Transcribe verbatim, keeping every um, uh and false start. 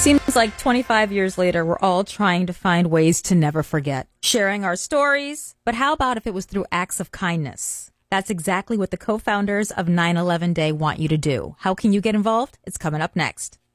Seems like twenty-five years later, we're all trying to find ways to never forget, sharing our stories. But how about if it was through acts of kindness? That's exactly what the co-founders of nine eleven Day want you to do. How can you get involved? It's coming up next.